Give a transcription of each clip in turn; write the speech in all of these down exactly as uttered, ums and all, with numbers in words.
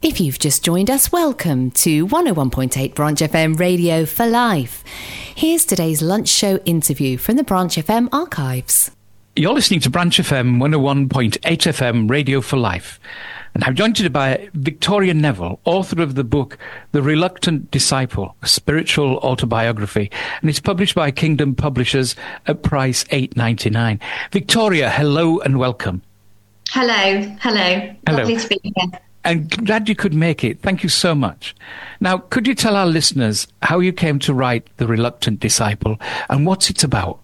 If you've just joined us, welcome to one oh one point eight Branch F M Radio for Life. Here's today's lunch show interview from the Branch F M archives. You're listening to Branch F M one oh one point eight F M Radio for Life. And I'm joined today by Victoria Neville, author of the book The Reluctant Disciple, a spiritual autobiography. And it's published by Kingdom Publishers at price eight ninety-nine. Victoria, hello and welcome. Hello, hello. Hello. Lovely to be here. And glad you could make it. Thank you so much. Now, could you tell our listeners how you came to write The Reluctant Disciple and what's it about?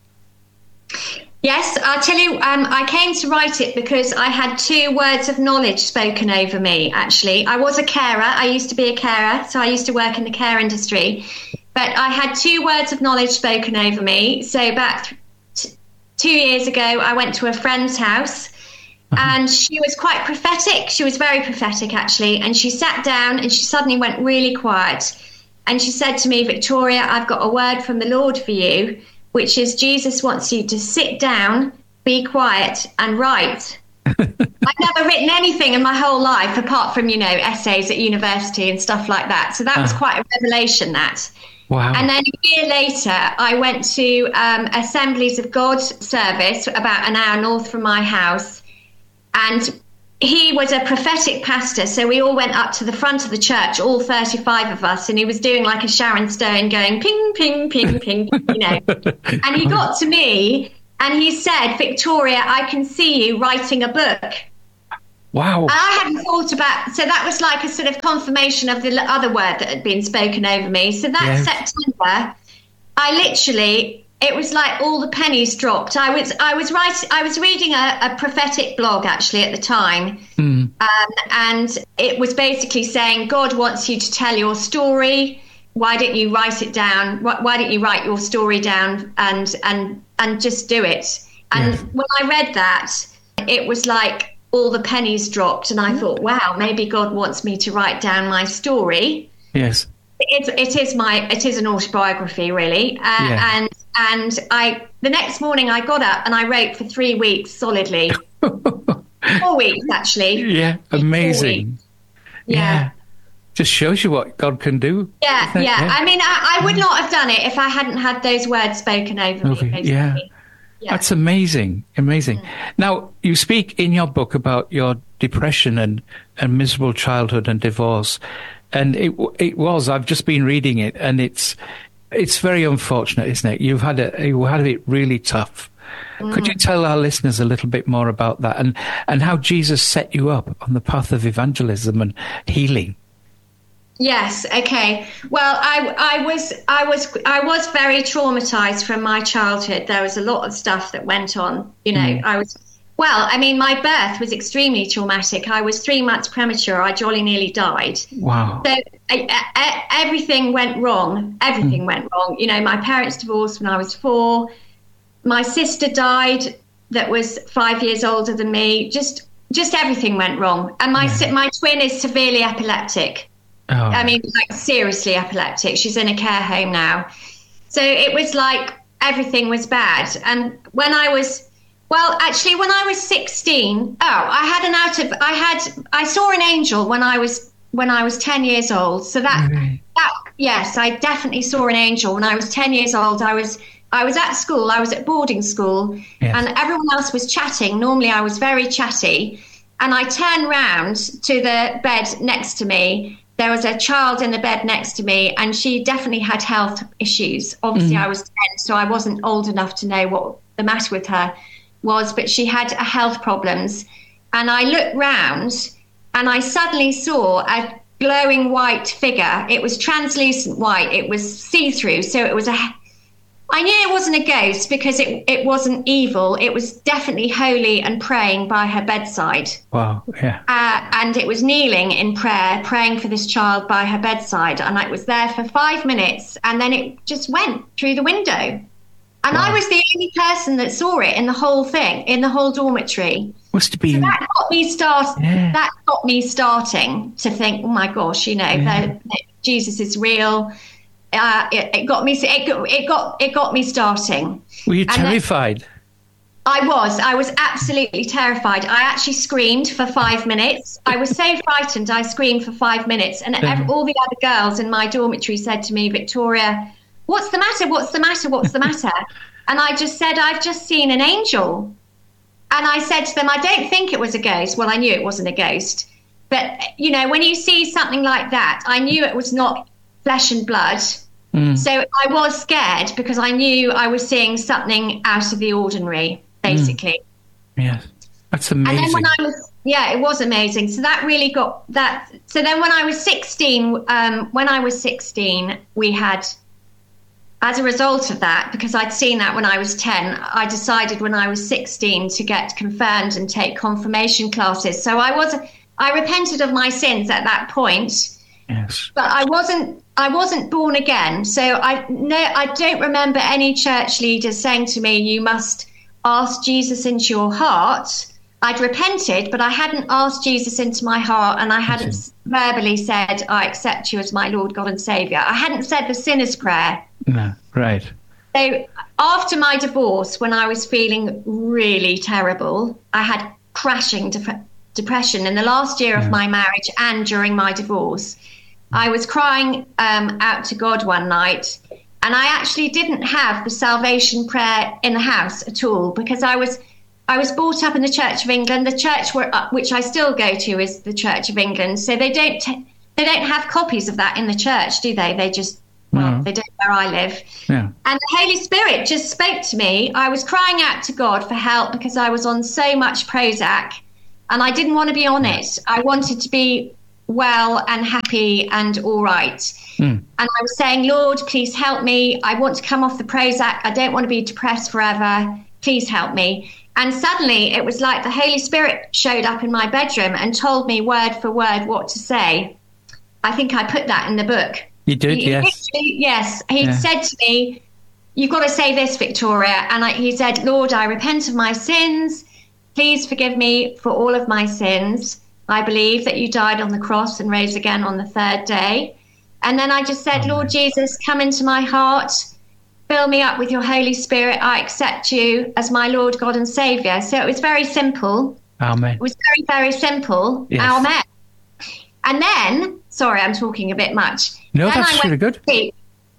Yes, I'll tell you, um, I came to write it because I had two words of knowledge spoken over me, actually. I was a carer. I used to be a carer, so I used to work in the care industry. But I had two words of knowledge spoken over me. So back t- two years ago, I went to a friend's house. And she was quite prophetic. She was very prophetic, actually. And she sat down and she suddenly went really quiet. And she said to me, Victoria, I've got a word from the Lord for you, which is Jesus wants you to sit down, be quiet and write. I've never written anything in my whole life apart from, you know, essays at university and stuff like that. So that was quite a revelation, that. Wow. And then a year later, I went to um, Assemblies of God service about an hour north from my house. And he was a prophetic pastor, so we all went up to the front of the church, all thirty-five of us, and he was doing like a Sharon Stone going ping, ping, ping, ping, you know. And he got to me and he said, Victoria, I can see you writing a book. Wow. And I hadn't thought about, so that was like a sort of confirmation of the other word that had been spoken over me. So that Yes. September, I literally... It was like all the pennies dropped. I was I was writing, I was reading a, a prophetic blog actually at the time, Mm. um, and it was basically saying God wants you to tell your story. Why don't you write it down? Why, why don't you write your story down and and and just do it? And Yes. when I read that, it was like all the pennies dropped, and I thought, wow, maybe God wants me to write down my story. Yes. It, it is my it is an autobiography, really, uh, Yeah. and and I the next morning I got up and I wrote for three weeks solidly, four weeks actually. Yeah, amazing. Yeah, Just shows you what God can do. yeah, doesn't it? yeah. I mean, I, I would not have done it if I hadn't had those words spoken over me. Okay, Basically. yeah. Yeah. That's amazing, amazing. Now, you speak in your book about your depression and, and miserable childhood and divorce. And it it was, I've just been reading it, and it's it's very unfortunate, isn't it? You've had it, you had it really tough. Mm. Could you tell our listeners a little bit more about that and, and how Jesus set you up on the path of evangelism and healing? Yes. Okay. Well, I, I was, I was, I was very traumatized from my childhood. There was a lot of stuff that went on. You know, mm. I was. Well, I mean, my birth was extremely traumatic. I was three months premature. I jolly nearly died. Wow. So I, I, everything went wrong. Everything mm. went wrong. You know, my parents divorced when I was four. My sister died that was five years older than me. Just, just everything went wrong. And my yeah. my twin is severely epileptic. Oh. I mean, like seriously epileptic. She's in a care home now. So it was like everything was bad. And when I was Well, actually, when I was sixteen, oh, I had an out of, I had, I saw an angel when I was, when I was ten years old. So that, mm-hmm. that, yes, I definitely saw an angel when I was ten years old. I was, I was at school, I was at boarding school, yes. and everyone else was chatting. Normally I was very chatty, and I turned round to the bed next to me. There was a child in the bed next to me, and she definitely had health issues. Obviously, mm-hmm. I was ten, so I wasn't old enough to know what the matter with her was, but she had health problems. And I looked round and I suddenly saw a glowing white figure. It was translucent white. It was see-through. So it was a, I knew it wasn't a ghost because it, it wasn't evil. It was definitely holy and praying by her bedside. Wow, yeah. Uh, and it was kneeling in prayer, praying for this child by her bedside. And it was there for five minutes and then it just went through the window. And wow. I was the only person that saw it in the whole thing, in the whole dormitory. Must have been. So that got me start. Yeah. That got me starting to think, oh my gosh, you know, yeah. that, that Jesus is real. Uh, it, it got me. It got. It got. It got me starting. Were you and terrified? Then, I was. I was absolutely terrified. I actually screamed for five minutes. I was so frightened. I screamed for five minutes. And ev- all the other girls in my dormitory said to me, Victoria, what's the matter? What's the matter? What's the matter? And I just said, I've just seen an angel. And I said to them, I don't think it was a ghost. Well, I knew it wasn't a ghost. But, you know, when you see something like that, I knew it was not flesh and blood. Mm. So I was scared because I knew I was seeing something out of the ordinary, basically. Mm. Yes, that's amazing. And then when I was, yeah, it was amazing. So that really got that. So then when I was sixteen, um, when I was sixteen, we had, as a result of that, because I'd seen that when I was ten, I decided when I was sixteen to get confirmed and take confirmation classes. So I was, I repented of my sins at that point. Yes. But I wasn't I wasn't born again. So I no I don't remember any church leaders saying to me, you must ask Jesus into your heart. I'd repented, but I hadn't asked Jesus into my heart, and I hadn't okay. verbally said, I accept you as my Lord, God and Saviour. I hadn't said the sinner's prayer. No, right. So after my divorce, when I was feeling really terrible, I had crashing de- depression in the last year yeah. of my marriage and during my divorce. I was crying um, out to God one night, and I actually didn't have the salvation prayer in the house at all, because I was I was brought up in the Church of England. The church where, uh, which I still go to is the Church of England. So they don't t- they don't have copies of that in the church, do they? They just well, no. they don't where I live. Yeah. And the Holy Spirit just spoke to me. I was crying out to God for help because I was on so much Prozac, and I didn't want to be on it. I wanted to be well and happy and all right. Mm. And I was saying, Lord, please help me. I want to come off the Prozac. I don't want to be depressed forever. Please help me. And suddenly it was like the Holy Spirit showed up in my bedroom and told me word for word what to say. I think I put that in the book. You did, he, yes. He, yes. He yeah. said to me, you've got to say this, Victoria. And I, he said, Lord, I repent of my sins. Please forgive me for all of my sins. I believe that you died on the cross and rose again on the third day. And then I just said, Amen. Lord Jesus, come into my heart. Fill me up with your Holy Spirit. I accept you as my Lord, God and Saviour. So it was very simple. Amen. It was very, very simple. Yes. Amen. And then, sorry, I'm talking a bit much. No, then that's really good. Sleep.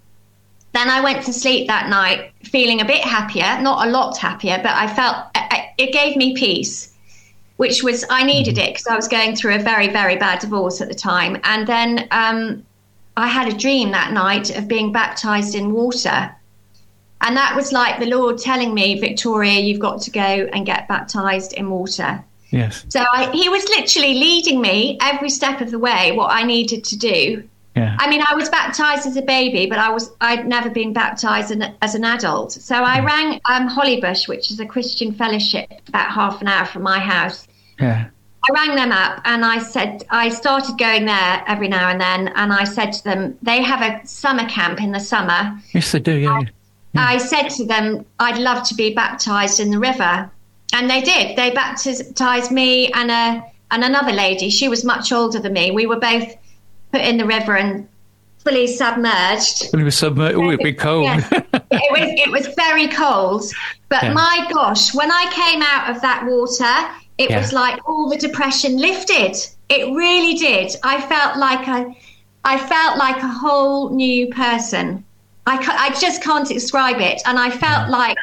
Then I went to sleep that night feeling a bit happier, not a lot happier, but I felt it gave me peace, which was, I needed it because I was going through a very, very bad divorce at the time. And then um, I had a dream that night of being baptized in water. And that was like the Lord telling me, Victoria, you've got to go and get baptized in water. Yes. So I, he was literally leading me every step of the way, what I needed to do. Yeah. I mean, I was baptized as a baby, but I was, I'd never been baptized in, as an adult. So I yeah. rang um, Hollybush, which is a Christian fellowship about half an hour from my house. Yeah. I rang them up and I said, I started going there every now and then. And I said to them, they have a summer camp in the summer. Yes, they do, yeah. I, yeah. I said to them, I'd love to be baptized in the river. And they did. They baptized me and a and another lady. She was much older than me. We were both put in the river and fully submerged. When it was submerged, oh, it'd be cold. Yes. it was it was very cold. But yeah. my gosh, when I came out of that water, it yeah. was like all the depression lifted. It really did. I felt like a, I felt like a whole new person. I, I just can't describe it. And I felt yeah. like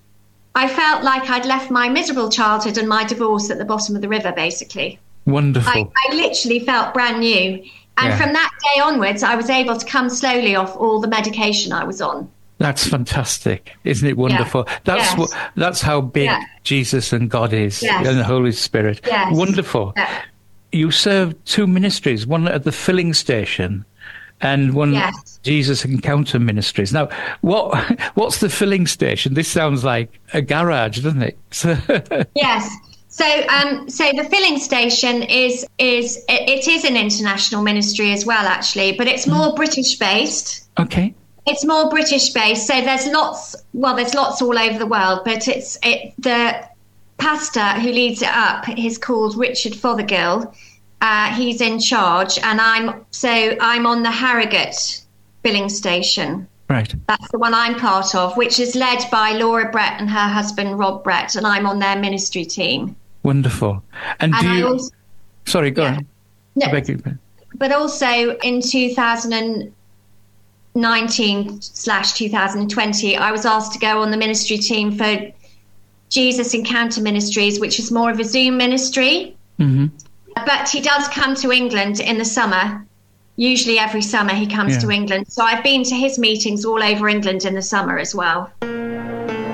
I felt like I'd left my miserable childhood and my divorce at the bottom of the river, basically. Wonderful. I, I literally felt brand new. And yeah. from that day onwards, I was able to come slowly off all the medication I was on. That's fantastic. Isn't it wonderful? Yeah. That's yes. what. That's how big yeah. Jesus and God is, yes. and the Holy Spirit. Yes. Wonderful. Yeah. You served two ministries, one at the filling station and one yes. Jesus Encounter Ministries. Now, what what's the filling station? This sounds like a garage, doesn't it? Yes. So, um, so the filling station is is it, it is an international ministry as well, actually, but it's more mm. British based. Okay. It's more British based. So there's lots. Well, there's lots all over the world, but it's it the pastor who leads it up. He's called Richard Fothergill. Uh, he's in charge, and I'm so I'm on the Harrogate filling station. Right. That's the one I'm part of, which is led by Laura Brett and her husband, Rob Brett, and I'm on their ministry team. Wonderful. And, and do I you... also, Sorry, go yeah. on. No, I beg your pardon. But also in two thousand nineteen slash two thousand twenty, I was asked to go on the ministry team for Jesus Encounter Ministries, which is more of a Zoom ministry. Mm-hmm. But he does come to England in the summer. Usually every summer he comes yeah. to England. So I've been to his meetings all over England in the summer as well.